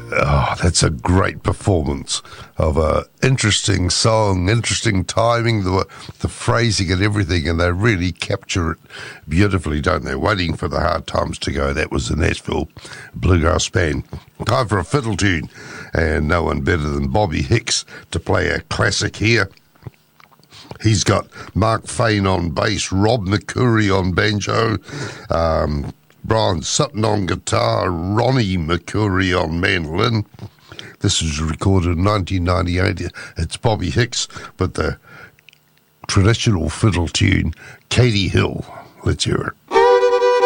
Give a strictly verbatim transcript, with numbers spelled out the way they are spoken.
Oh, that's a great performance of a interesting song, interesting timing, the the phrasing and everything, and they really capture it beautifully, don't they? Waiting for the hard times to go. That was the Nashville Bluegrass Band. Time for a fiddle tune, and no one better than Bobby Hicks to play a classic here. He's got Mark Fain on bass, Rob McCoury on banjo, um, Brian Sutton on guitar, Ronnie McCoury on mandolin. This was recorded in nineteen ninety-eight. It's Bobby Hicks, but the traditional fiddle tune, Katie Hill. Let's hear it.